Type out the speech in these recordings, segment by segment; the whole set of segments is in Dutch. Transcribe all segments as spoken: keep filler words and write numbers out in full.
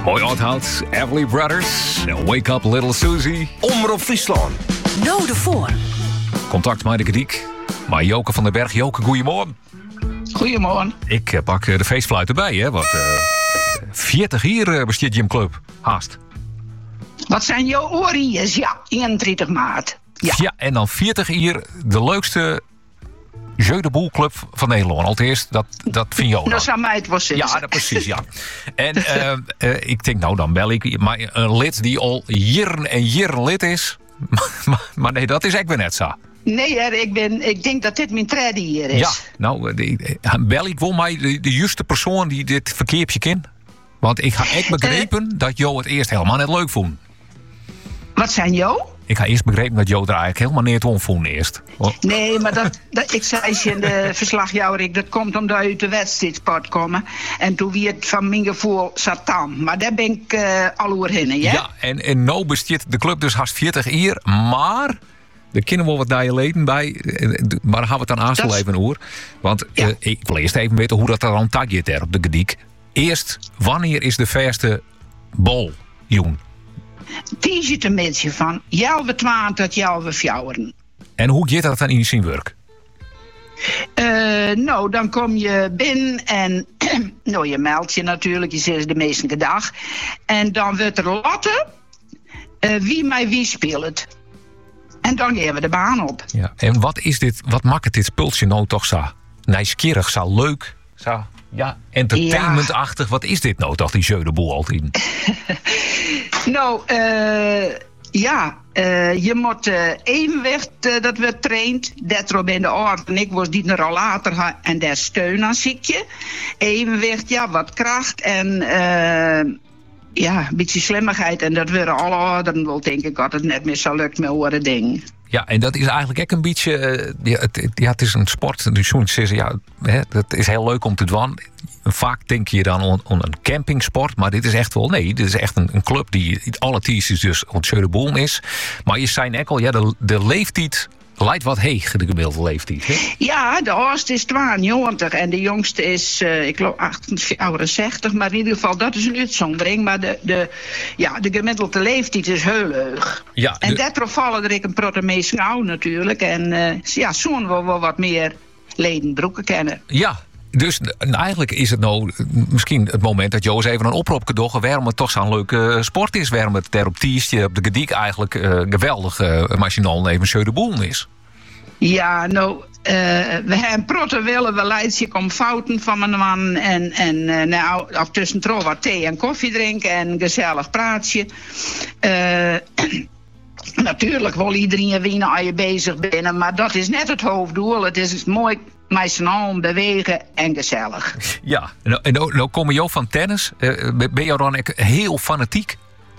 Mooi onthoud. Everly Brothers. Wake Up Little Susie. Omroep Friesland. Node voor. Contact met de Gediek. Maar Joke van den Berg. Joke, goeiemorgen. Goedemorgen. Ik uh, pak uh, de feestfluit erbij, hè. Want uh, veertig hier uh, bestaat Jim Club. Haast. Wat zijn jouw oorries? Ja, eenentwintig maart. Ja. ja, en dan veertig hier de leukste Jeu de Boel club van Nederland. Allereerst, dat, dat vind je ook. Dat zou mij het wel zeggen. Ja, dat precies, ja. En uh, uh, ik denk, nou dan bel ik. Maar een lid die al jaren en jaren lid is. maar, maar nee, dat is echt weer net zo. Nee, hè, ik, ben, ik denk dat dit mijn trede hier is. Ja, nou, de, bel ik wel mij de, de juiste persoon die dit verkeerpje kent. Want ik ga echt begrepen uh, dat Jo het eerst helemaal net leuk vond. Wat zijn Jo? Ik ga eerst begrepen dat Jo er eigenlijk helemaal niet om vond eerst. Oh. Nee, maar dat, dat, ik zei je in de verslagjouwerik, dat komt omdat je uit de wedstrijdsport komen. En toen wie het van mijn gevoel Satan. Maar daar ben ik uh, al overheen, ja? Ja, en, en nou bestaat de club dus haast veertig hier, maar... Er kunnen wel wat dialeten bij, maar daar gaan we het dan aanstel even over. Want ja. uh, ik wil eerst even weten hoe dat er aan tagje is op de Gediek. Eerst, wanneer is de verste bol, Joen? Die zit een beetje van jouw twaalf tot jouw fjouweren. En hoe gaat dat dan in zijn werk? Uh, nou, dan kom je binnen en nou, je meldt je natuurlijk, je zegt de meeste dag. En dan wordt er laten uh, wie mij wie speelt. En dan gaan we de baan op. Ja. En wat is dit, wat maakt het dit spultje nou toch zo nieuwsgierig, zo leuk, zo ja, entertainmentachtig? Ja. Wat is dit nou toch, die Jeu de Boel altijd? nou, uh, ja, uh, je moet uh, evenwicht, uh, dat wordt traind. Dat er in de orde en ik was die er al later en daar steun aan zie je. Evenwicht, ja, wat kracht en... Uh, Ja, een beetje slimmigheid. En dat willen alle ouderen wel, denk ik, dat het net meer zo lukt met horen ding. Ja, en dat is eigenlijk ook een beetje... Uh, ja, het, ja, het is een sport. Dus zo'n zeggen, ja, hè, dat is heel leuk om te doen. Vaak denk je dan aan, aan een campingsport. Maar dit is echt wel... Nee, dit is echt een, een club die alle tiers dus op Jeu de Boel is. Maar je zei net al, ja, de, de leeftijd... Lijkt wat heeg, de gemiddelde leeftijd. Hè? Ja, de oudste is tweeënnegentig en de jongste is, uh, ik geloof, achtenzestig. Maar in ieder geval, dat is een uitzondering. Maar de, de, ja, de gemiddelde leeftijd is heel leuk. Ja, de... En daardoor vallen er ik een protemees gauw natuurlijk. En uh, ja, zo'n wil wel wat meer ledenbroeken kennen. Ja. Dus eigenlijk is het nou misschien het moment dat Joos even een oproep kan doen waarom het toch zo'n leuke sport is. Waarom het daar op Tiestje, op de Gediek eigenlijk uh, geweldig uh, machinaal even Jeu de Boel is. Ja, nou, uh, we hebben protten willen we leidje om fouten van mijn man en, en uh, nou, of tussendoor wat thee en koffie drinken en een gezellig praatje. Uh, Natuurlijk wil iedereen winnen als je bezig bent, maar dat is net het hoofddoel. Het is mooi met z'n allen bewegen en gezellig. Ja, en nou, nou, nou kom je van tennis. Uh, ben je dan ook heel fanatiek?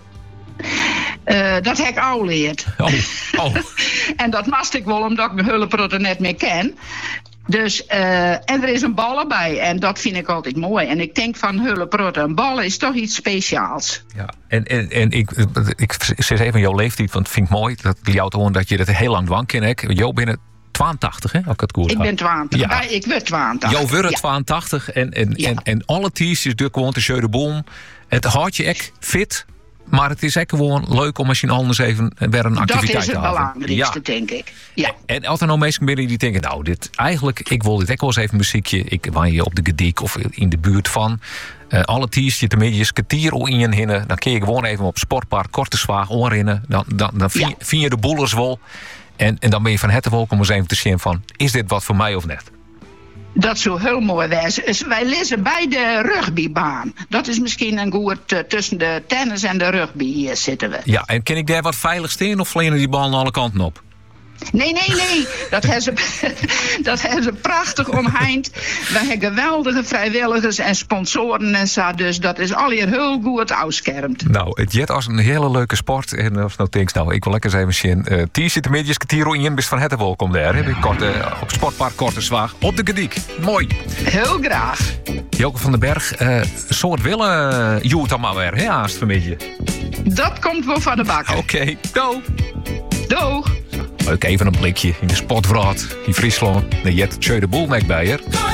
Uh, dat heb ik al geleerd. Oh, oh. En dat mast ik wel omdat ik mijn hulprotten net meer ken. Dus, uh, en er is een bal bij en dat vind ik altijd mooi. En ik denk van hulprotten, een bal is toch iets speciaals. Ja, en, en, en ik, ik zeg even jouw leeftijd, want het vind ik mooi dat jou te horen dat je dat heel lang dwang kent. Jo binnen tweeëntachtig, hè? Ik, het ik ben tweeëntachtig. Ja. Ja, ik word tweeëntachtig. Jo wordt ja. tweeëntachtig en, en, ja. en, en alle tiers is dus gewoon de Jeu de Boel. Het houdt je echt fit. Maar het is echt gewoon leuk om misschien anders even weer een activiteit te hebben. Dat is het belangrijkste, ja. denk ik. Ja. En, en altijd nog mensen binnen die denken, nou, dit eigenlijk, ik wil dit ook wel eens even muziekje. Ik waar je op de Gediek of in de buurt van. Uh, alle tiers, je tenminste kwartier in je hinnen. Dan kun je gewoon even op Sportpark Korteswaag onrinnen. Dan, dan, dan vind, ja. vind je de boelers wel. En, en dan ben je van het wolk om eens even te zien van, is dit wat voor mij of net? Dat zou heel mooi wezen. Wij lezen bij de rugbybaan. Dat is misschien een goed uh, tussen de tennis en de rugby. Hier zitten we. Ja, en kan ik daar wat veilig staan of vliegen die bal alle kanten op? Nee, nee, nee. Dat hebben ze, dat hebben ze prachtig omheind. We hebben geweldige vrijwilligers en sponsoren en zo. Dus dat is al hier heel goed afschermd. Nou, het jet als een hele leuke sport. En als nou denkt, nou, ik wil lekker eens even zien. Uh, T-shirt de midjes, Tiro in, best van het welkom daar. Hè? Kort, uh, op Sportpark Korteswaag. Op de Gediek. Mooi. Heel graag. Joke van den Berg, uh, soort willen uh, Joet dan maar weer, hè, haast vanmiddag. Dat komt wel van de bak. Oké, okay. Doei. Doeg. Leuk even een blikje in de sportverhaal in Friesland. De Jet Jeu de Boel bij je.